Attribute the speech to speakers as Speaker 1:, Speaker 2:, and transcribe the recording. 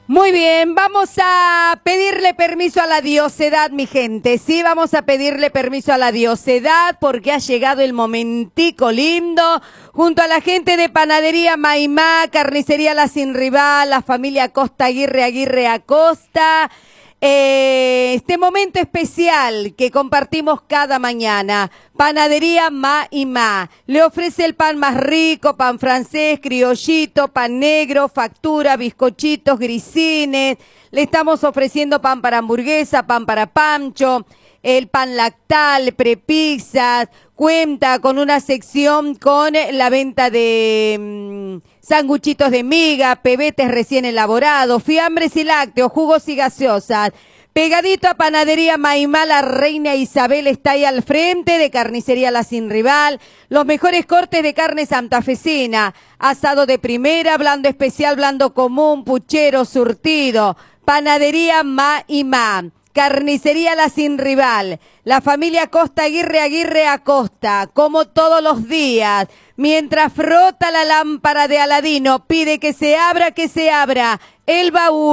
Speaker 1: Muy bien, vamos a pedirle permiso a la Diosedad, mi gente. Sí, vamos a pedirle permiso a la Diosedad porque ha llegado el momentico lindo. Junto a la gente de Panadería Maimá, Carnicería La Sin Rival, la familia Costa Aguirre Acosta. Este momento especial que compartimos cada mañana. Panadería Maimá le ofrece el pan más rico, pan francés, criollito, pan negro, factura, bizcochitos, grisines. Le estamos ofreciendo pan para hamburguesa, pan para pancho, el pan lactal, prepizzas. Cuenta con una sección con la venta de sanguchitos de miga, pebetes recién elaborados, fiambres y lácteos, jugos y gaseosas. Pegadito a Panadería Maimá, la Reina Isabel está ahí al frente de Carnicería La Sin Rival. Los mejores cortes de carne santafesina, asado de primera, blando especial, blando común, puchero, surtido. Panadería Maimá. Carnicería La Sin Rival, la familia Costa Aguirre Acosta, como todos los días, mientras frota la lámpara de Aladino, pide que se abra el baúl.